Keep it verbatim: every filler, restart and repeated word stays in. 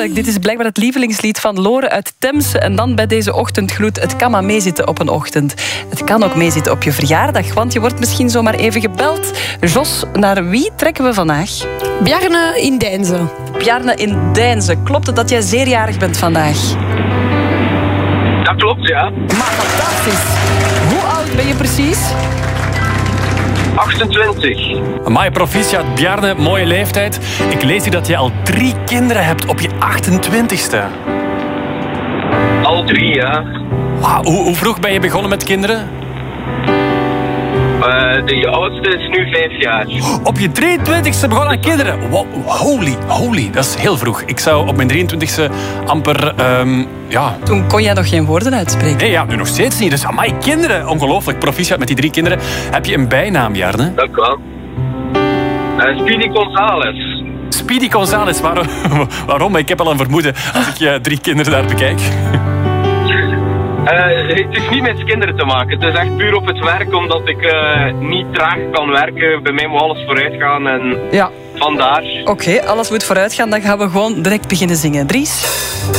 Ongelooflijk. Dit is blijkbaar het lievelingslied van Lore uit Temse. En dan bij deze ochtendgloed. Het kan maar meezitten op een ochtend. Het kan ook meezitten op je verjaardag, want je wordt misschien zomaar even gebeld. Jos, naar wie trekken we vandaag? Bjarne in Deinze. Bjarne in Deinze. Klopt het dat jij zeer jarig bent vandaag? Dat klopt, ja. Maar fantastisch. Hoe oud ben je precies? achtentwintig. Amai, proficiat, Bjarne, mooie leeftijd. Ik lees hier dat je al drie kinderen hebt op je achtentwintigste. Al drie, ja. Wow, hoe, hoe vroeg ben je begonnen met kinderen? Uh, de oudste is nu vijf jaar. Op je drieëntwintigste begonnen aan kinderen. Wow, holy, holy. Dat is heel vroeg. Ik zou op mijn drieëntwintigste amper... Um, ja... Toen kon jij nog geen woorden uitspreken. Nee, ja, nu nog steeds niet. Dus amai, kinderen. Ongelooflijk. Proficiat met die drie kinderen. Heb je een bijnaam, Bjarne? Dank u wel. Uh, Speedy Gonzales. Speedy Gonzales. Waarom? Waarom? Ik heb al een vermoeden als ik je drie kinderen daar bekijk. Uh, het is niet met kinderen te maken. Het is echt puur op het werk, omdat ik uh, niet traag kan werken. Bij mij moet alles vooruit gaan en ja. Vandaar. Oké, okay, alles moet vooruit gaan. Dan gaan we gewoon direct beginnen zingen. Dries?